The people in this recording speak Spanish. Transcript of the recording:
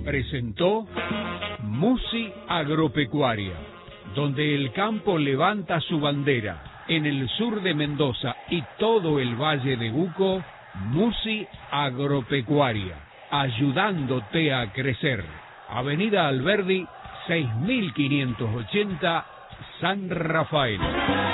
presentó Musi Agropecuaria, donde el campo levanta su bandera. En el sur de Mendoza y todo el Valle de Uco, Musi Agropecuaria, ayudándote a crecer. Avenida Alberdi, 6580, San Rafael.